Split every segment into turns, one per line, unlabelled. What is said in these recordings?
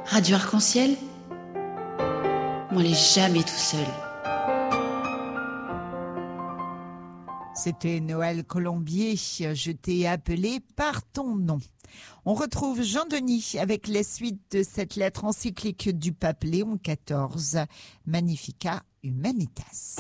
Radio Arc-en-Ciel, on n'est jamais tout seul.
C'était Noël Colombier, je t'ai appelé par ton nom. On retrouve Jean-Denis avec les suites de cette lettre encyclique du pape Léon XIV, Magnificat Humanitas.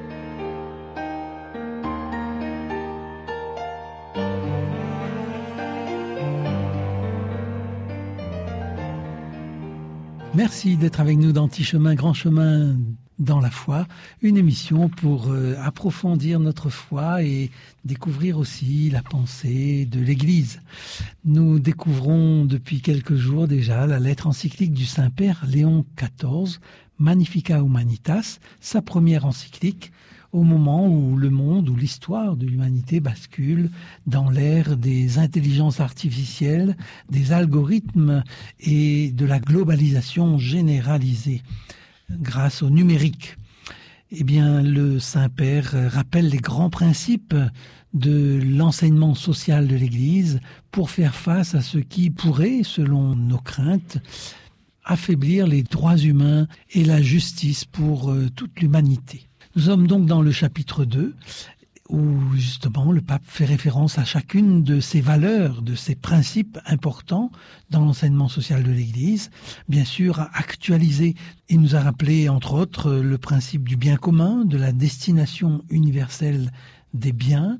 Merci d'être avec nous dans Petit Chemin, Grand Chemin dans la foi, une émission pour approfondir notre foi et découvrir aussi la pensée de l'Église. Nous découvrons depuis quelques jours déjà la lettre encyclique du Saint-Père Léon XIV, Magnificat Humanitas, sa première encyclique, au moment où le monde, où l'histoire de l'humanité bascule dans l'ère des intelligences artificielles, des algorithmes et de la globalisation généralisée grâce au numérique. Eh bien, le Saint-Père rappelle les grands principes de l'enseignement social de l'Église pour faire face à ce qui pourrait, selon nos craintes, affaiblir les droits humains et la justice pour toute l'humanité. Nous sommes donc dans le chapitre 2, où justement le pape fait référence à chacune de ces valeurs, de ces principes importants dans l'enseignement social de l'Église. Bien sûr, actualisé, il nous a rappelé entre autres le principe du bien commun, de la destination universelle des biens,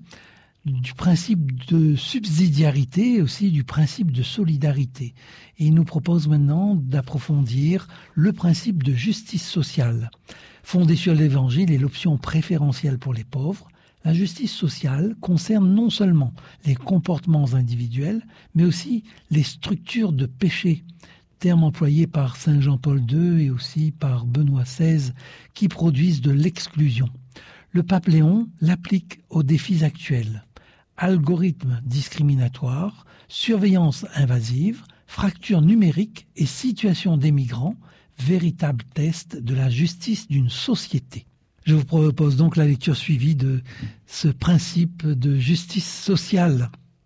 du principe de subsidiarité et aussi du principe de solidarité. Et il nous propose maintenant d'approfondir le principe de justice sociale. Fondée sur l'Évangile et l'option préférentielle pour les pauvres, la justice sociale concerne non seulement les comportements individuels, mais aussi les structures de péché, terme employé par Saint Jean-Paul II et aussi par Benoît XVI, qui produisent de l'exclusion. Le pape Léon l'applique aux défis actuels. Algorithmes discriminatoires, surveillance invasive, fractures numériques et situation des migrants, véritable test de la justice d'une société. Je vous propose donc la lecture suivie de ce principe de justice sociale.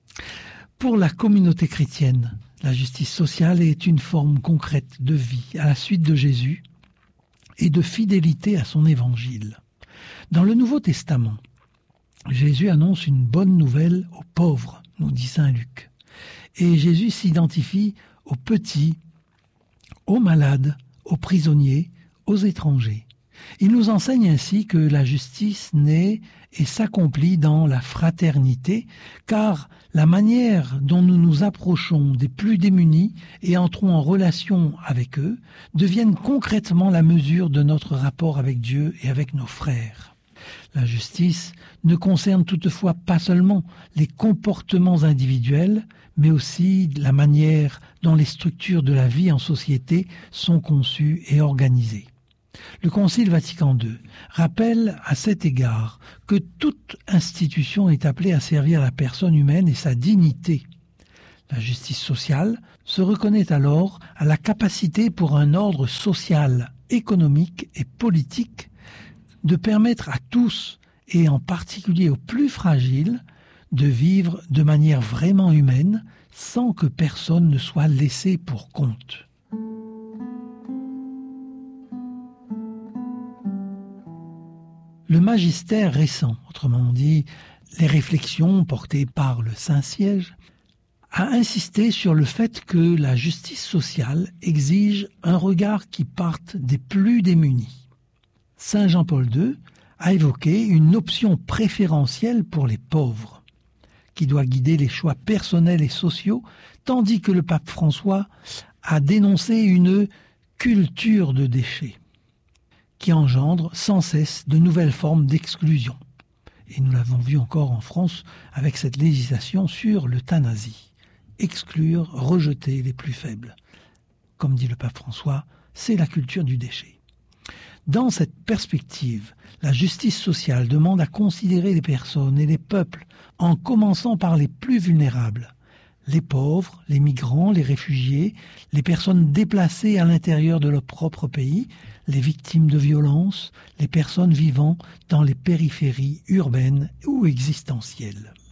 Pour la communauté chrétienne, la justice sociale est une forme concrète de vie à la suite de Jésus et de fidélité à son évangile. Dans le Nouveau Testament, Jésus annonce une bonne nouvelle aux pauvres, nous dit Saint Luc. Et Jésus s'identifie aux petits, aux malades, aux prisonniers, aux étrangers. Il nous enseigne ainsi que la justice naît et s'accomplit dans la fraternité, car la manière dont nous nous approchons des plus démunis et entrons en relation avec eux deviennent concrètement la mesure de notre rapport avec Dieu et avec nos frères. La justice ne concerne toutefois pas seulement les comportements individuels, mais aussi la manière dont les structures de la vie en société sont conçues et organisées. Le Concile Vatican II rappelle à cet égard que toute institution est appelée à servir la personne humaine et sa dignité. La justice sociale se reconnaît alors à la capacité pour un ordre social, économique et politique de permettre à tous, et en particulier aux plus fragiles, de vivre de manière vraiment humaine, sans que personne ne soit laissé pour compte. Le magistère récent, autrement dit les réflexions portées par le Saint-Siège, a insisté sur le fait que la justice sociale exige un regard qui parte des plus démunis. Saint Jean-Paul II a évoqué une option préférentielle pour les pauvres, qui doit guider les choix personnels et sociaux, tandis que le pape François a dénoncé une culture de déchets, qui engendre sans cesse de nouvelles formes d'exclusion. Et nous l'avons vu encore en France avec cette législation sur l'euthanasie. Exclure, rejeter les plus faibles. Comme dit le pape François, c'est la culture du déchet. Dans cette perspective, la justice sociale demande à considérer les personnes et les peuples en commençant par les plus vulnérables, les pauvres, les migrants, les réfugiés, les personnes déplacées à l'intérieur de leur propre pays, les victimes de violences, les personnes vivant dans les périphéries urbaines ou existentielles.